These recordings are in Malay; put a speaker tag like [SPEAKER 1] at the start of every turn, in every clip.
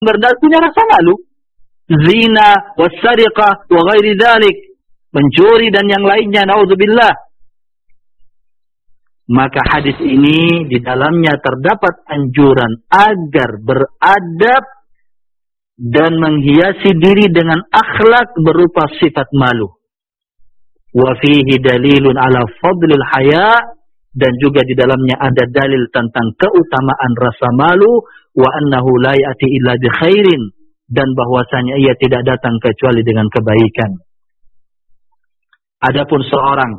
[SPEAKER 1] punya rasa malu. Zina, wassariqah, wa ghairi dhalik. Mencuri dan yang lainnya, na'udzubillah. Maka hadis ini di dalamnya terdapat anjuran agar beradab dan menghiasi diri dengan akhlak berupa sifat malu. Wa fihi dalilun ala fadlil haya, dan juga di dalamnya ada dalil tentang keutamaan rasa malu, wa annahu la ya'ti illa bi khairin, dan bahwasanya ia tidak datang kecuali dengan kebaikan. Adapun seorang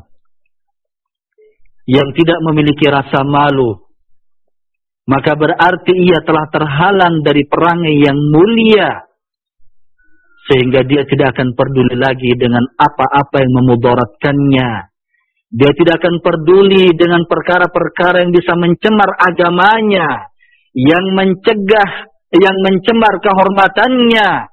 [SPEAKER 1] yang tidak memiliki rasa malu, maka berarti ia telah terhalang dari perangai yang mulia, sehingga dia tidak akan peduli lagi dengan apa-apa yang memudaratkannya. Dia tidak akan peduli dengan perkara-perkara yang bisa mencemar agamanya, yang mencegah, yang mencemar kehormatannya.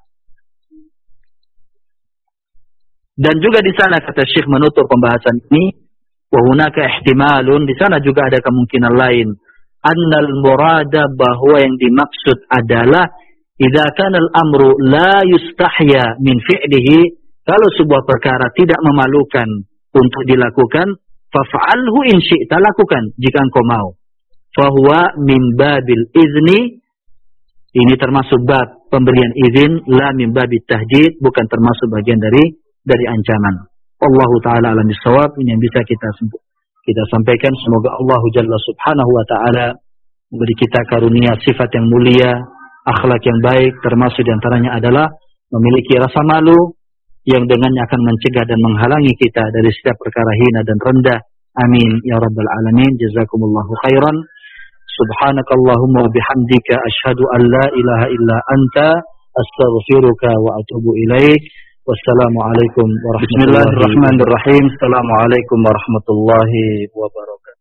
[SPEAKER 1] Dan juga di sana kata Syekh menutup pembahasan ini, wa hunaka ihtimalun, di sana juga ada kemungkinan lain. Annal murada, bahwa yang dimaksud adalah idza kana al-amru la yustahya min fi'lihi, kalau sebuah perkara tidak memalukan untuk dilakukan, faf'alhu in syi'ta, lakukan jika engkau mau. Fahuwa min babil izni, ini termasuk bab pemberian izin, la min babit tahdid, bukan termasuk bagian dari ancaman. Allahu ta'ala alam bisawab. Ini yang bisa kita sampaikan. Semoga Allah Jalla subhanahu wa ta'ala memberi kita karunia sifat yang mulia, akhlak yang baik, termasuk diantaranya adalah memiliki rasa malu, yang dengannya akan mencegah dan menghalangi kita dari setiap perkara hina dan rendah. Amin ya rabbal alamin. Jazakumullahu khairan. Subhanakallahumma wa bihamdika asyhadu an la ilaha illa anta astaghfiruka wa atubu ilaik. Wassalamualaikum warahmatullahi wabarakatuh. Bismillahirrahmanirrahim. Assalamualaikum warahmatullahi wabarakatuh.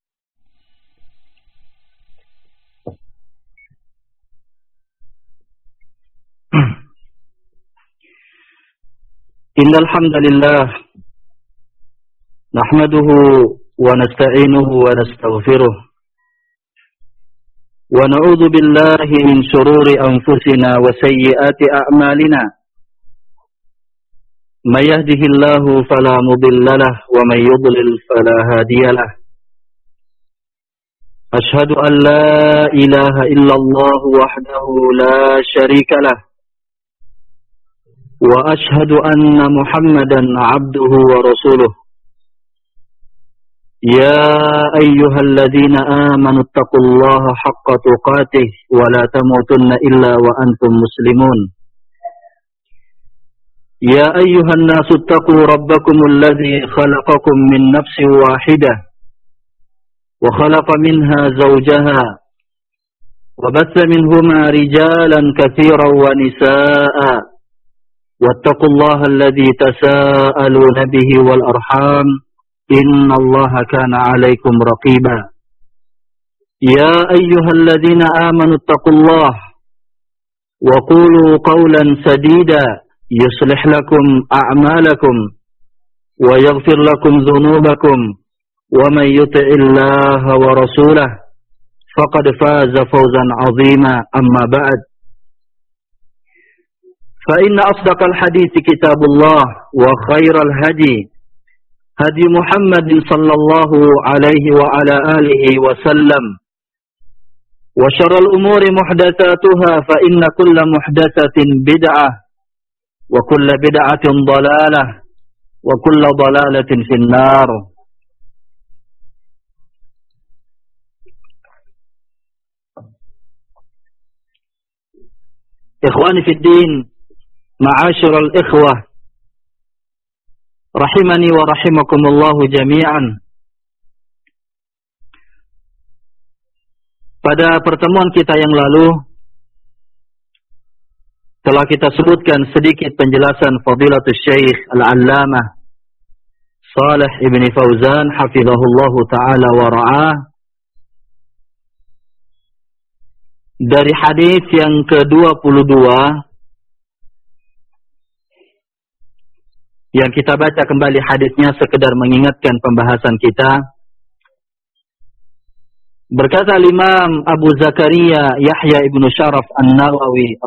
[SPEAKER 1] Innal hamdalillah nahmaduhu wa nasta'inuhu wa nastaghfiruh wa na'udzu billahi min shururi anfusina wa sayyiati a'malina. May yahdihillahu fala mudilla lahu wa may yudlil fala hadiya lahu. Ashhadu an la ilaha illallah wahdahu la syarika lahu. وأشهد أن محمدا عبده ورسوله. يا أيها الذين آمنوا اتقوا الله حق تقاته ولا تموتن إلا وأنتم مسلمون. يا أيها الناس اتقوا ربكم الذي خلقكم من نفس واحدة وخلق منها زوجها وبث منهما رجالا كثيرا ونساء. واتقوا الله الذي تساءلون به والأرحام إن الله كان عليكم رقيبا. يا أيها الذين آمنوا اتقوا الله وقولوا قولا سديدا يصلح لكم أعمالكم ويغفر لكم ذنوبكم ومن يطع الله ورسوله فقد فاز فوزا عظيما. أما بعد، فإن أصدق الحديث كتاب الله وخير الهدي هدي محمد صلى الله عليه وعلى آله وسلم وشر الأمور محدثاتها فإن كل محدثة بدعة وكل بدعة ضلالة وكل ضلالة في النار. إخواني في الدين، Ma'asyiral ikhwah rahimani wa rahimakumullahu jami'an. Pada pertemuan kita yang lalu telah kita sebutkan sedikit penjelasan Fadilatul Syekh Al-Allamah Shalih Ibn Fauzan hafizahullahu ta'ala wa ra'ah dari hadis yang ke-22 yang kita baca kembali hadisnya sekedar mengingatkan pembahasan kita. Berkata Imam Abu Zakaria Yahya ibnu Syaraf An-Nawawi